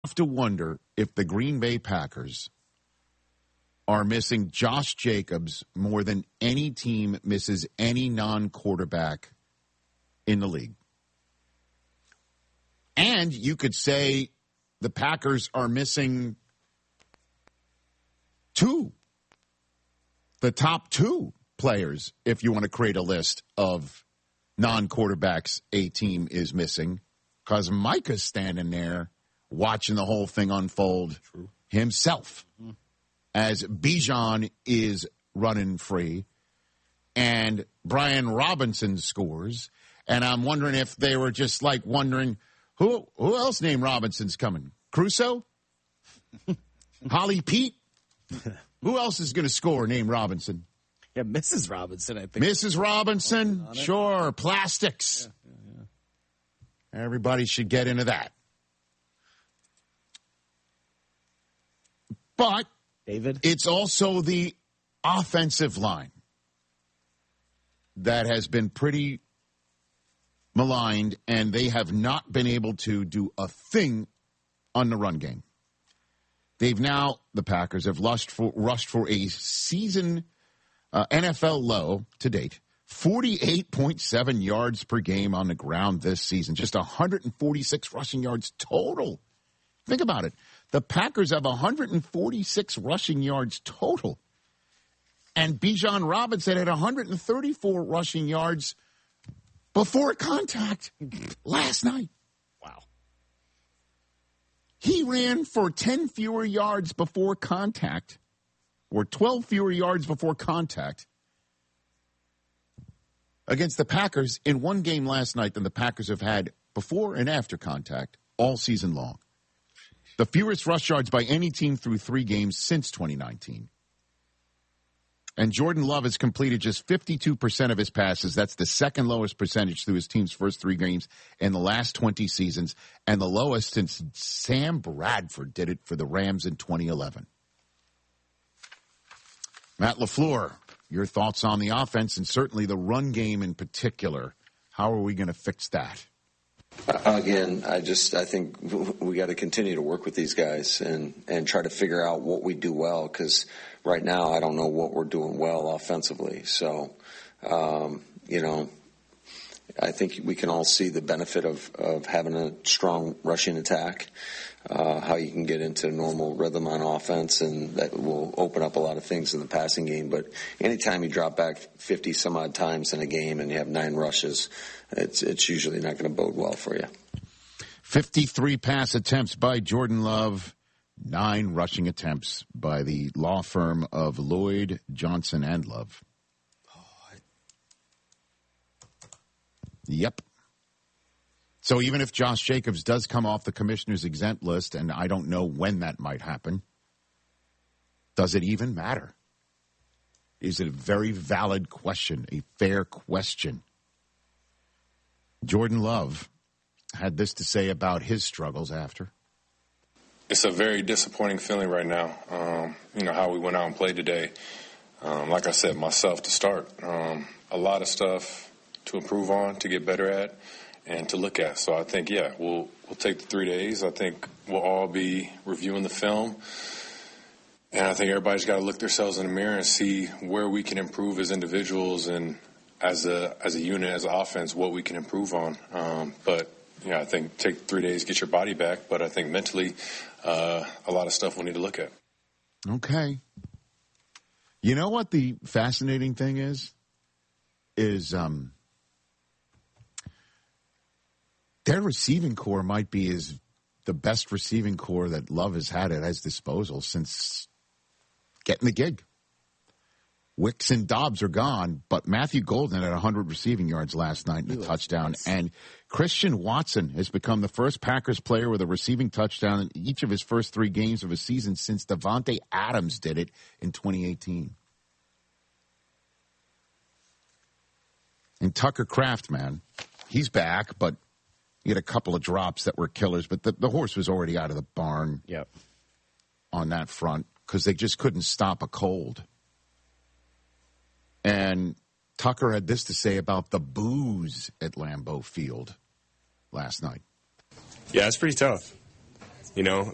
have to wonder if the Green Bay Packers are missing Josh Jacobs more than any team misses any non-quarterback in the league. And you could say the Packers are missing the top two players, if you want to create a list of non-quarterbacks a team is missing, because Micah's standing there watching the whole thing unfold himself as Bijan is running free and Brian Robinson scores. And I'm wondering if they were just like wondering, who else named Robinson's coming? Crusoe? Holly Pete? Who else is going to score named Robinson? Yeah, Mrs. Robinson, I think. Mrs. Robinson? Sure. Plastics. Yeah. Everybody should get into that. But David, it's also the offensive line that has been pretty maligned, and they have not been able to do a thing on the run game. The Packers have rushed for a season NFL low to date, 48.7 yards per game on the ground this season, just 146 rushing yards total. Think about it. The Packers have 146 rushing yards total. And Bijan Robinson had 134 rushing yards before contact last night. Wow. He ran for 10 fewer yards before contact, or 12 fewer yards before contact against the Packers in one game last night than the Packers have had before and after contact all season long. The fewest rush yards by any team through 3 games since 2019. And Jordan Love has completed just 52% of his passes. That's the second lowest percentage through his team's first 3 games in the last 20 seasons, and the lowest since Sam Bradford did it for the Rams in 2011. Matt LaFleur, your thoughts on the offense and certainly the run game in particular. How are we going to fix that? Again, I think we got to continue to work with these guys and try to figure out what we do well, because right now I don't know what we're doing well offensively. So, I think we can all see the benefit of having a strong rushing attack, how you can get into normal rhythm on offense, and that will open up a lot of things in the passing game. But anytime you drop back 50 some odd times in a game and you have 9 rushes, it's usually not going to bode well for you. 53 pass attempts by Jordan Love, 9 rushing attempts by the law firm of Lloyd, Johnson, and Love. Yep. So even if Josh Jacobs does come off the commissioner's exempt list, and I don't know when that might happen, does it even matter? Is it a very valid question, a fair question? Jordan Love had this to say about his struggles after. It's a very disappointing feeling right now, how we went out and played today. Like I said, myself to start. A lot of stuff to improve on, to get better at, and to look at. So I think, we'll take the 3 days. I think we'll all be reviewing the film. And I think everybody's got to look themselves in the mirror and see where we can improve as individuals and as a unit, as an offense, what we can improve on. I think take 3 days, get your body back. But I think mentally, a lot of stuff we'll need to look at. Okay. You know what the fascinating thing is their receiving core might be the best receiving core that Love has had at his disposal since getting the gig. Wicks and Dobbs are gone, but Matthew Golden had 100 receiving yards last night and a touchdown. Nice. And Christian Watson has become the first Packers player with a receiving touchdown in each of his first 3 games of a season since Davante Adams did it in 2018. And Tucker Kraft, man, he's back, but he had a couple of drops that were killers. But the horse was already out of the barn on that front because they just couldn't stop a cold. And Tucker had this to say about the boos at Lambeau Field last night. Yeah, it's pretty tough.